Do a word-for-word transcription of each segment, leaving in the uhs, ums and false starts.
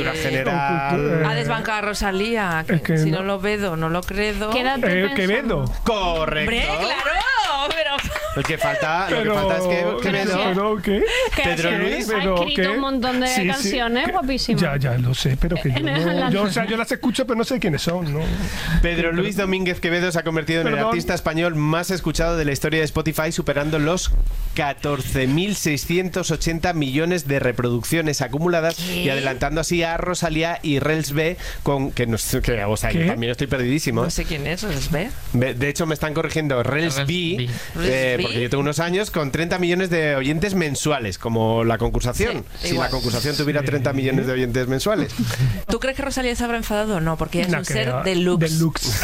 cultura general. Ha desbancado a Rosalía. Que Es que si no. no lo vedo, no lo credo. Quédate Eh, Quevedo. Correcto. ¡Hombre, claro! Pero... Lo que falta, lo que Pero- falta es que Quevedo. ¿Pero qué? Que Pedro ha- Luis. ha ¿Pero escrito qué? un montón de Sí, sí, canciones que- guapísimas. Ya, ya lo sé, pero que yo no... Yo, o sea, yo las escucho, pero no sé quiénes son, ¿no? Pedro Luis Domínguez Quevedo se ha convertido en el Perdón. artista español más escuchado de la historia de Spotify, superando los catorce mil seiscientos ochenta millones de reproducciones acumuladas ¿Qué? y adelantando así a Rosalía y Rels B, con que, no sé, que o sea, ¿Qué? yo también estoy perdidísimo. No sé quién es, ¿os ve? Ve- De hecho, me están corrigiendo Rels Rels B, B. eh, Rels B. porque yo tengo unos años con treinta millones de oyentes mensuales, como la concursación. Sí, si igual. la concursación tuviera treinta millones de oyentes mensuales. ¿Tú crees que Rosalía se habrá enfadado o no? Porque ella es No un creo. ser deluxe. Deluxe. Sí.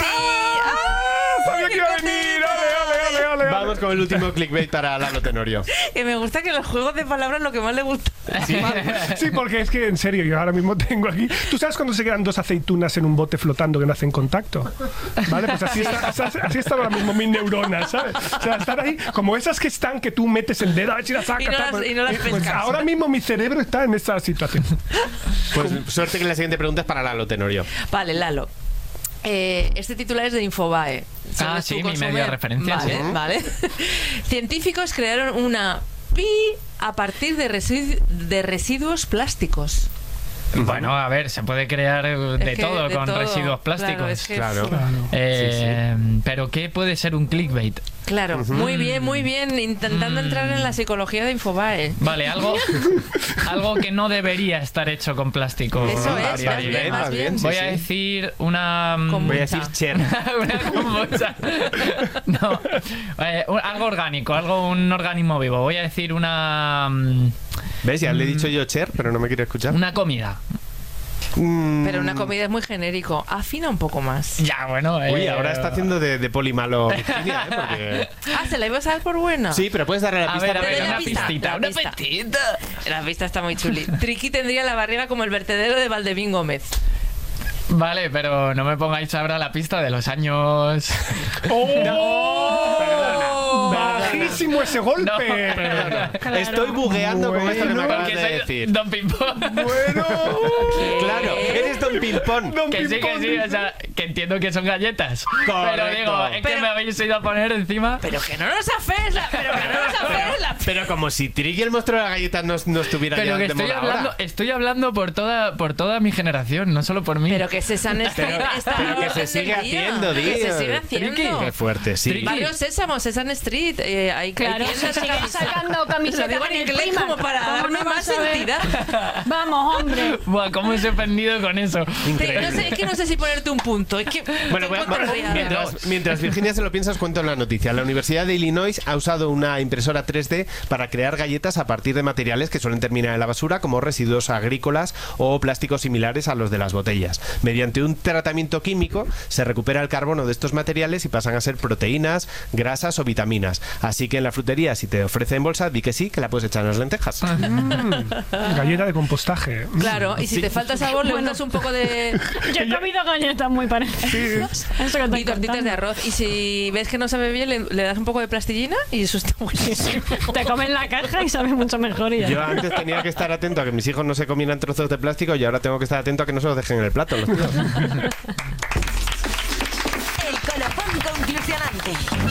¡Sabía que iba a venir! ¡Ale, ale, ale, ale, ale! Vamos con el último clickbait para Lalo Tenorio. Que me gusta que los juegos de palabras es lo que más le gusta. Sí, sí, porque es que en serio, yo ahora mismo tengo aquí. ¿Tú sabes cuando se quedan dos aceitunas en un bote flotando que no hacen contacto? ¿Vale? Pues así, está, así, así están ahora mismo mis neuronas, ¿sabes? O sea, están ahí como esas que están que tú metes el dedo a ver si las sacas. Y no tal, las- pues- y no las pues pescas. ahora mismo mi cerebro está en esa situación. Pues suerte que la siguiente pregunta es para Lalo Tenorio. Vale, Lalo. Eh, este titular es de Infobae. Ah, ¿Sabes sí, tú mi consumer? media referencia, Vale, sí. vale. Científicos crearon una pi a partir de, residu- de residuos plásticos. Bueno, a ver, se puede crear eh, de Es que todo de con todo. residuos Claro, plásticos. es que- Claro. Claro. Eh, Pero ¿qué puede ser un clickbait? Claro, muy bien, muy bien. Intentando entrar en la psicología de Infobae. Vale, algo, algo que no debería estar hecho con plástico. Eso es, Vale, más vale, bien, ¿eh? más bien. sí, Voy sí. a decir una... mm, Con Voy a mucha. decir Cher. una kombucha. No, eh, un- algo orgánico, algo, un organismo vivo. Voy a decir una... mm, ¿Ves? Ya le he dicho yo Cher, pero no me quiere escuchar. Una comida. Mm. Pero una comida es muy genérico. Afina un poco más. Ya, bueno. Uy, eh, ahora está haciendo de, de poli malo Virginia, ¿eh? Porque... Ah, ¿se la ibas a dar por buena? Sí, pero puedes darle la A pista. ver, a Te ver, doy la una pista, pistita. la Una pista. pistita. La vista está muy chuli. Triqui tendría la barriga como el vertedero de Valdemín Gómez. Vale, pero no me pongáis ahora la pista de los años. ¡Oh! ¡Bajísimo ese golpe! No, perdona. Claro. Estoy bugueando con esto que me Bueno. acabas Porque de soy decir. Don Pimpón. Bueno. Claro, eres Don Pimpón. Don Que sí, que Pimpón. sí, o sea, que entiendo que son galletas. Pero Correcto. digo, es que Pero- me habéis ido a poner encima. Pero que no nos afes la... Pero que no nos afes la... Pero como si Tricky el monstruo de la galleta no, no estuviera Pero ya que de estoy moda hablando, ahora. estoy hablando por toda, por toda mi generación, no solo por mí. Pero que Sesan Street Pero- está pero a la que se orden sigue del día. haciendo, Que se tío. sigue Triqui. haciendo. Qué fuerte, sí. Triqui. Barrio Sésamo, Sesan Street. Eh, hay, Claro, hay se tiendas siguen camisetas. sacando Lo camisetas digo en en el inglés Primark. como para ¿Cómo darme no más vas a ver? entidad. Vamos, hombre. Buah, cómo os he ofendido con eso. Sí, no sé, es que no sé si ponerte un punto. Es que... Bueno, ¿qué voy a- punto le voy a dar? mientras, mientras Virginia se lo piensa, os cuento la noticia. La Universidad de Illinois ha usado una impresora tres D para crear galletas a partir de materiales que suelen terminar en la basura, como residuos agrícolas o plásticos similares a los de las botellas. Mediante un tratamiento químico se recupera el carbono de estos materiales y pasan a ser proteínas, grasas o vitaminas. Así que en la frutería, si te ofrecen bolsa, di que sí, que la puedes echar en las lentejas. Galleta de compostaje. Claro, y si te falta sabor, le Bueno. untas un poco de... Yo he comido galletas muy parecidas. Eso que estoy Y tortitas contando. de arroz. Y si ves que no sabe bien, le, le das un poco de plastilina y eso está buenísimo. Te comes la caja y sabe mucho mejor. Y ya. Yo antes tenía que estar atento a que mis hijos no se comieran trozos de plástico y ahora tengo que estar atento a que no se los dejen en el plato. Los tíos. El colofón conclusionante.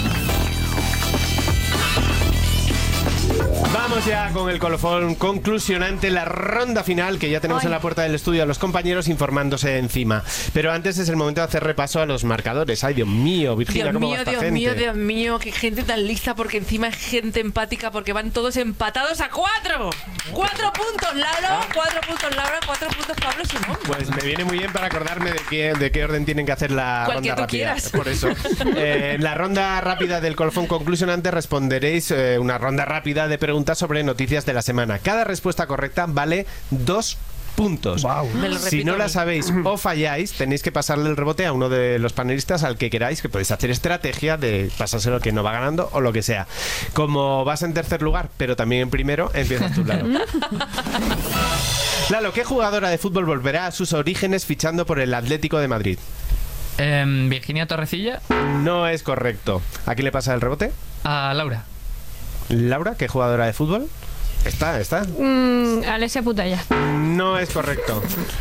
Vamos ya con el colofón conclusionante, la ronda final, que ya tenemos Ay. en la puerta del estudio a los compañeros informándose encima. Pero antes es el momento de hacer repaso a los marcadores. Ay, Dios mío, Virginia, Dios ¿cómo va mío, esta Dios gente? mío, Dios mío, qué gente tan lista, porque encima es gente empática, porque van todos empatados a cuatro. Cuatro puntos, Lalo, cuatro puntos, Laura, cuatro puntos, Pablo Simón. Pues me viene muy bien para acordarme de qué, de qué orden tienen que hacer la Cual que ronda tú rápida. quieras. Por eso. Eh, en la ronda rápida del colofón conclusionante responderéis eh, una ronda rápida de preguntas sobre noticias de la semana. Cada respuesta correcta vale dos puntos. Guau. Me lo Si repito no a la mí. sabéis o falláis, tenéis que pasarle el rebote a uno de los panelistas al que queráis, que podéis hacer estrategia de pasárselo que no va ganando o lo que sea. Como vas en tercer lugar, pero también en primero, empiezas tú, Lalo. Lalo, ¿qué jugadora de fútbol volverá a sus orígenes fichando por el Atlético de Madrid? Em, Virginia Torrecilla, No es correcto. ¿A quién le pasa el rebote? a Laura. Laura, ¿qué jugadora de fútbol? Está, está. Mm, Alessia Putella. No es correcto.